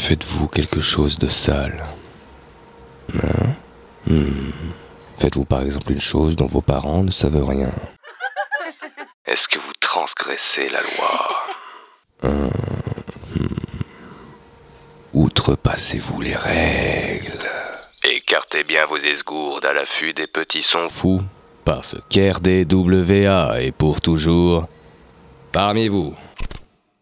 Faites-vous quelque chose de sale? Faites-vous par exemple une chose dont vos parents ne savent rien? Est-ce que vous transgressez la loi? Outrepassez-vous les règles? Écartez bien vos esgourdes à l'affût des petits sons fous, parce qu'RDWA est pour toujours parmi vous.